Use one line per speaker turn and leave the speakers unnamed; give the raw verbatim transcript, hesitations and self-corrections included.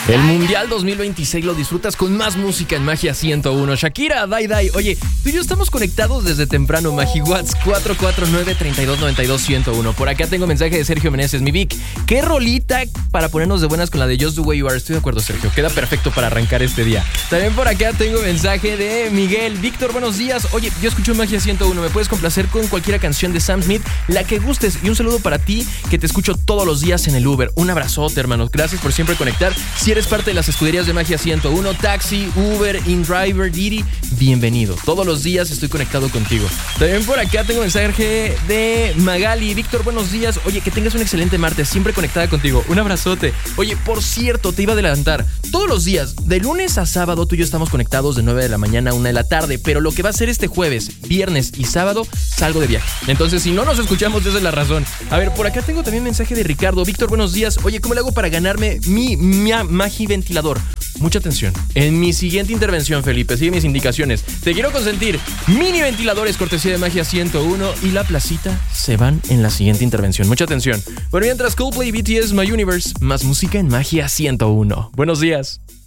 El Mundial dos mil veintiséis lo disfrutas con más música en Magia ciento uno. Shakira, Dai Dai. Oye, tú y yo estamos conectados desde temprano. Magi WhatsApp cuatro cuatro nueve, tres dos nueve dos, uno cero uno. Por acá tengo mensaje de Sergio Meneses. Mi Vic, ¿qué rolita para ponernos de buenas con la de Just the Way You Are? Estoy de acuerdo, Sergio. Queda perfecto para arrancar este día. También por acá tengo mensaje de Miguel. Víctor, buenos días. Oye, yo escucho Magia ciento uno. ¿Me puedes complacer con cualquier canción de Sam Smith? La que gustes. Y un saludo para ti, que te escucho todos los días en el Uber. Un abrazote, hermanos. Gracias por siempre conectar. Si eres parte de las escuderías de Magia ciento uno, Taxi, Uber, InDriver, Didi, bienvenido. Todos los días estoy conectado contigo. También por acá tengo mensaje de Magali. Víctor, buenos días. Oye, que tengas un excelente martes, siempre conectada contigo. Un abrazote. Oye, por cierto, te iba a adelantar. Todos los días, de lunes a sábado, tú y yo estamos conectados de nueve de la mañana a una de la tarde. Pero lo que va a ser este jueves, viernes y sábado, salgo de viaje. Entonces, si no nos escuchamos, esa es la razón. A ver, por acá tengo también mensaje de Ricardo. Víctor, buenos días. Oye, ¿cómo le hago para ganarme mi, mi Magi ventilador? Mucha atención. En mi siguiente intervención, Felipe, sigue mis indicaciones. Te quiero consentir. Mini ventiladores, cortesía de Magia ciento uno. Y la placita se van en la siguiente intervención. Mucha atención. Bueno, mientras Coldplay, B T S, My Universe. Más música en Magia ciento uno. Buenos días.